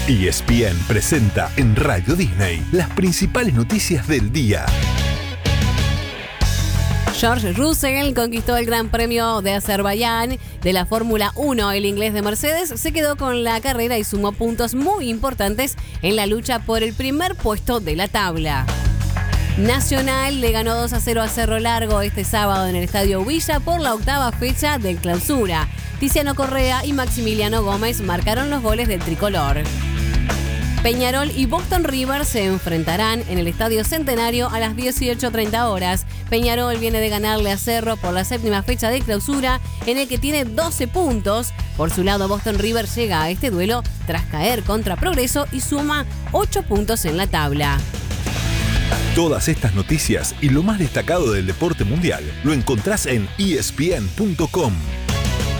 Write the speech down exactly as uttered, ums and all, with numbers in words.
E S P N presenta en Radio Disney las principales noticias del día. George Russell conquistó el Gran Premio de Azerbaiyán de la Fórmula uno. El inglés de Mercedes se quedó con la carrera y sumó puntos muy importantes en la lucha por el primer puesto de la tabla. Nacional le ganó dos a cero a Cerro Largo este sábado en el Estadio Villa por la octava fecha del Clausura. Tiziano Correa y Maximiliano Gómez marcaron los goles del tricolor. Peñarol y Boston River se enfrentarán en el Estadio Centenario a las dieciocho treinta horas. Peñarol viene de ganarle a Cerro por la séptima fecha de Clausura, en el que tiene doce puntos. Por su lado, Boston River llega a este duelo tras caer contra Progreso y suma ocho puntos en la tabla. Todas estas noticias y lo más destacado del deporte mundial lo encontrás en E S P N punto com.